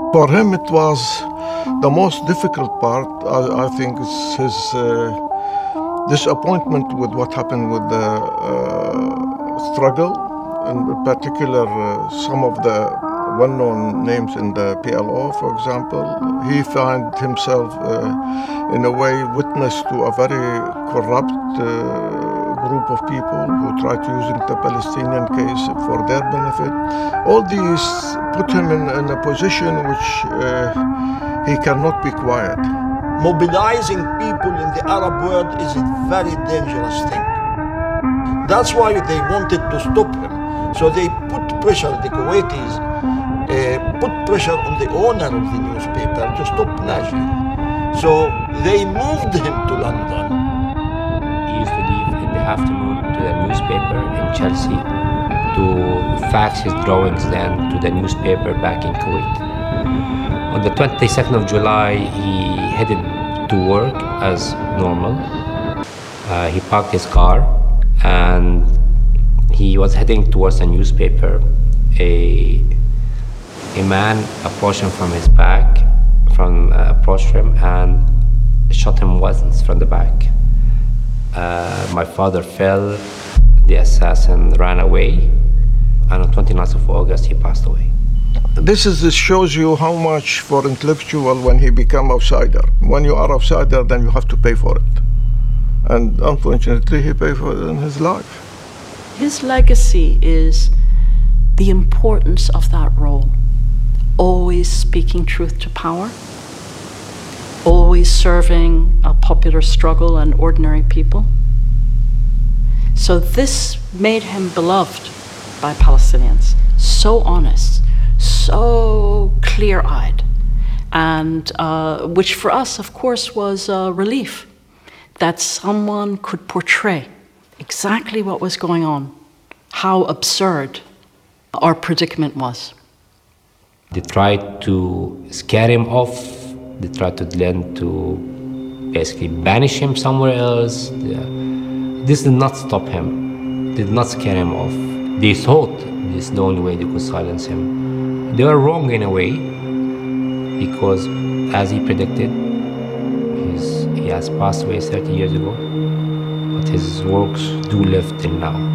For him, it was the most difficult part. I think it's his disappointment with what happened with the struggle, in particular some of the well-known names in the PLO, for example. He found himself, in a way, witness to a very corrupt group of people who tried to use the Palestinian case for their benefit. All these put him in a position which he cannot be quiet. Mobilizing people in the Arab world is a very dangerous thing. That's why they wanted to stop him. So they put pressure, the Kuwaitis put pressure on the owner of the newspaper to stop Naji. So they moved him to London. He used to leave in the afternoon to the newspaper in Chelsea to fax his drawings then to the newspaper back in Kuwait. On the 22nd of July, he headed to work as normal. He parked his car and he was heading towards the newspaper. A man approached him from his back, approached him and shot him once from the back. My father fell, the assassin ran away, and on 29th of August he passed away. This shows you how much for intellectual when he become outsider. When you are outsider, then you have to pay for it. And unfortunately, he paid for it in his life. His legacy is the importance of that role. Always speaking truth to power, always serving a popular struggle and ordinary people. So this made him beloved by Palestinians, so honest, so clear-eyed, and which for us, of course, was a relief that someone could portray exactly what was going on, how absurd our predicament was. They tried to scare him off. They tried to then to basically banish him somewhere else. This did not stop him, did not scare him off. They thought this is the only way they could silence him. They were wrong in a way, because as he predicted, he has passed away 30 years ago, but his works do live till now.